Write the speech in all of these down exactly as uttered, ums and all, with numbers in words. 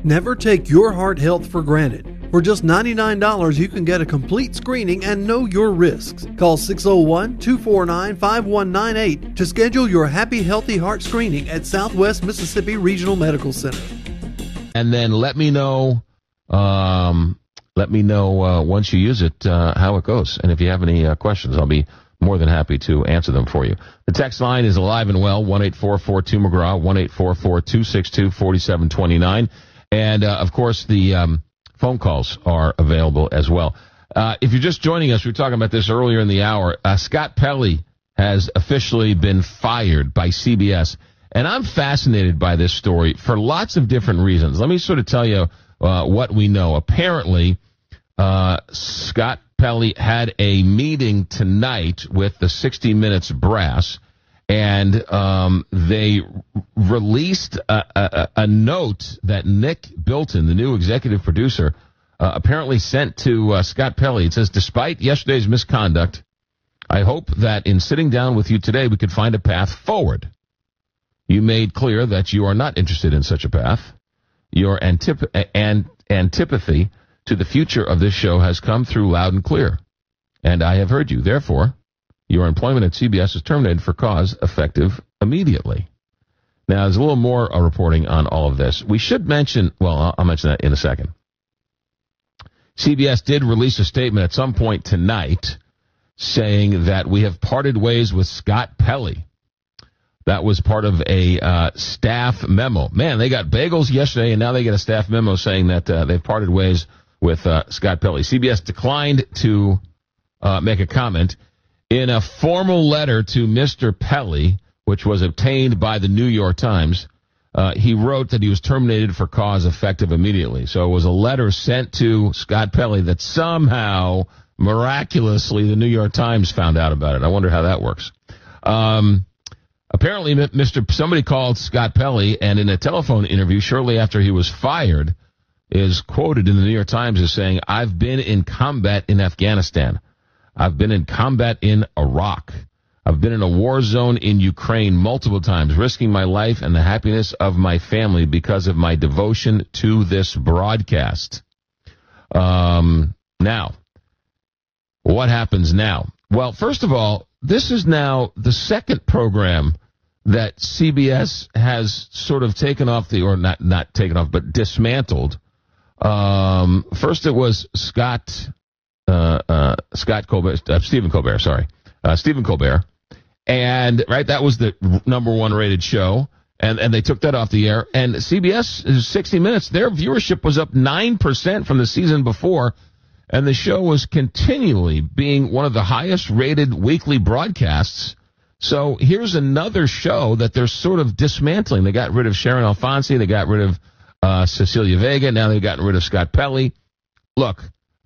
Never take your heart health for granted. For just ninety-nine dollars, you can get a complete screening and know your risks. Call six oh one, two four nine, five one nine eight to schedule your Happy Healthy Heart screening at Southwest Mississippi Regional Medical Center. And then let me know, um, let me know uh, once you use it uh, how it goes. And if you have any uh, questions, I'll be more than happy to answer them for you. The text line is alive and well, one eight four four two McGraw, one eight four four two six two four seven two nine. And, uh, of course, the um, phone calls are available as well. Uh, if you're just joining us, we were talking about this earlier in the hour. Uh, Scott Pelley has officially been fired by C B S. And I'm fascinated by this story for lots of different reasons. Let me sort of tell you uh, what we know. Apparently, uh, Scott Pelley had a meeting tonight with the sixty minutes brass, and um, they released a, a, a note that Nick Bilton, the new executive producer, uh, apparently sent to uh, Scott Pelley. It says, despite yesterday's misconduct, I hope that in sitting down with you today, we could find a path forward. You made clear that you are not interested in such a path. Your antip- and antipathy to the future of this show has come through loud and clear. And I have heard you. Therefore, your employment at C B S is terminated for cause effective immediately. Now, there's a little more uh, reporting on all of this. We should mention, well, I'll, I'll mention that in a second. C B S did release a statement at some point tonight saying that we have parted ways with Scott Pelley. That was part of a uh, staff memo. Man, they got bagels yesterday, and now they get a staff memo saying that uh, they've parted ways with uh, Scott Pelley. C B S declined to uh, make a comment. In a formal letter to Mister Pelley, which was obtained by the New York Times, uh, he wrote that he was terminated for cause effective immediately. So it was a letter sent to Scott Pelley that somehow, miraculously, the New York Times found out about it. I wonder how that works. Um, apparently, Mister somebody called Scott Pelley, and in a telephone interview shortly after he was fired, is quoted in the New York Times as saying, I've been in combat in Afghanistan. I've been in combat in Iraq. I've been in a war zone in Ukraine multiple times, risking my life and the happiness of my family because of my devotion to this broadcast. Um, now, what happens now? Well, first of all, this is now the second program that C B S has sort of taken off the, or not, not taken off, but dismantled. Um, first it was Scott, uh, uh, Scott Colbert, uh, Stephen Colbert, sorry, uh, Stephen Colbert. And, right, that was the number one rated show. And, and they took that off the air. And C B S, sixty minutes, their viewership was up nine percent from the season before. And the show was continually being one of the highest rated weekly broadcasts. So here's another show that they're sort of dismantling. They got rid of Sharon Alfonsi. They got rid of uh, Cecilia Vega. Now they've gotten rid of Scott Pelley. Look,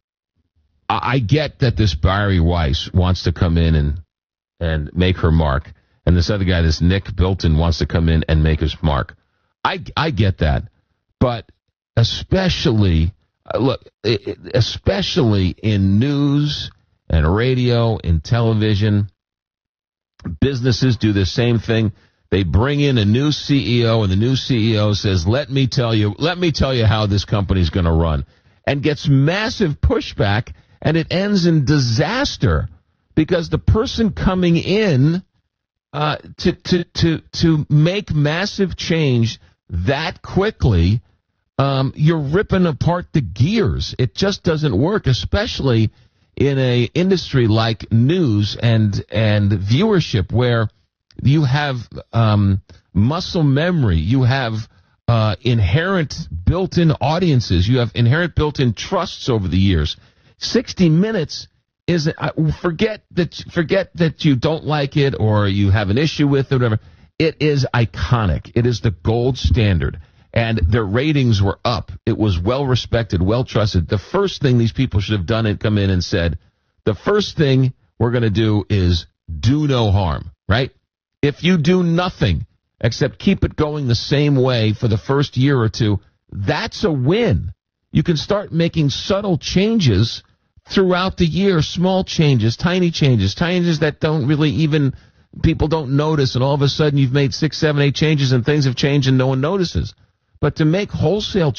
I, I get that this Barry Weiss wants to come in and, and make her mark. And this other guy, this Nick Bilton, wants to come in and make his mark. I, I get that. But especially, uh, look, it, especially in news and radio and television, businesses do the same thing. They bring in a new C E O, and the new C E O says, let me tell you, let me tell you how this company's going to run, and gets massive pushback, and it ends in disaster because the person coming in uh, to, to, to, to make massive change that quickly, um, you're ripping apart the gears. It just doesn't work, especially in a industry like news and and viewership, where you have um, muscle memory, you have uh, inherent built-in audiences, you have inherent built-in trusts over the years. sixty minutes is uh, forget that forget that you don't like it or you have an issue with it, or whatever. It is iconic. It is the gold standard. And their ratings were up. It was well-respected, well-trusted. The first thing these people should have done is come in and said, the first thing we're going to do is do no harm, right? If you do nothing except keep it going the same way for the first year or two, that's a win. You can start making subtle changes throughout the year, small changes, tiny changes, changes that don't really even, people don't notice, and all of a sudden you've made six, seven, eight changes and things have changed and no one notices. But to make wholesale